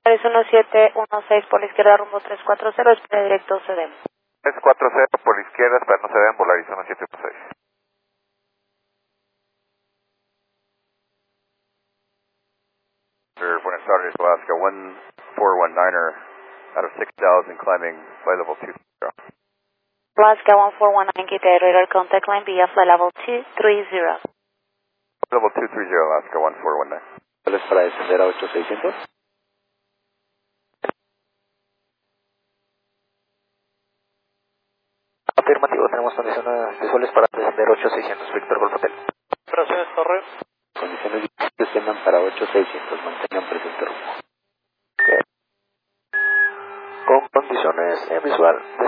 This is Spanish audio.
1716 por la izquierda rumbo 340, espera directo cedemos. 340 por la izquierda, espera no se den, por la Arizona 716. Buenas tardes, Alaska 1419er out of 6,000 climbing flight level 20. Alaska 1419, get radar contact line via flight level 230. Level 230, Alaska 1419. ¿Es para descender a 8600? Afirmativo, tenemos condiciones visuales para descender 8600, Víctor Golf Hotel. Operaciones correo. Condiciones visuales desciendan para 8600, mantengan presente rumbo. Okay. Con condiciones en visual